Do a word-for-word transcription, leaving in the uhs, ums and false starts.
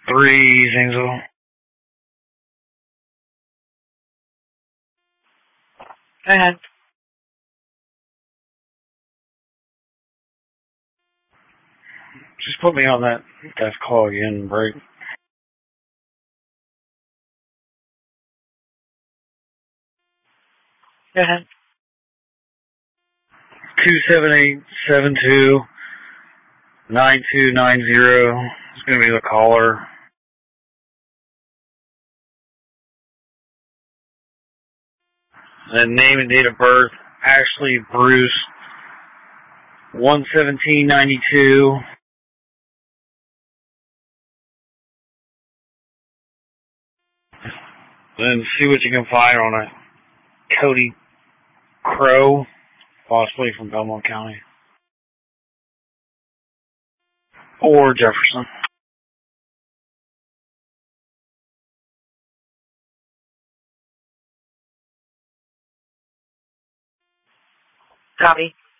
Three, Zanesville. Go ahead. Just put me on that death call again, break. Go ahead. Two seven eight seven two nine two nine zero. It's gonna be the caller. And name and date of birth, Ashley Bruce, one seventeen ninety two. Then see what you can find on a Cody Crow, possibly from Belmont County. Or Jefferson. Copy.